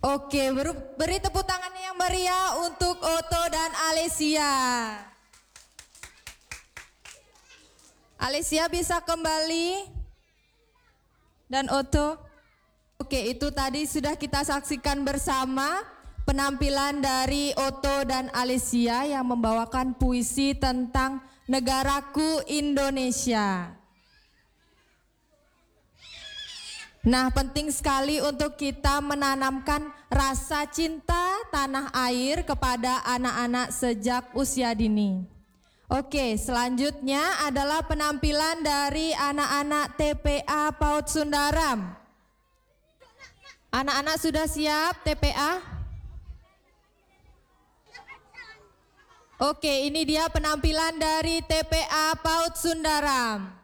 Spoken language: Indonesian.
Oke, beri tepuk tangan yang meriah untuk Oto dan Alesia. Alesia bisa kembali dan Oto. Oke, itu tadi sudah kita saksikan bersama penampilan dari Oto dan Alesia yang membawakan puisi tentang negaraku Indonesia. Nah, penting sekali untuk kita menanamkan rasa cinta tanah air kepada anak-anak sejak usia dini. Oke, selanjutnya adalah penampilan dari anak-anak TPA PAUD Sundaram. Anak-anak sudah siap TPA? Oke, ini dia penampilan dari TPA PAUD Sundaram.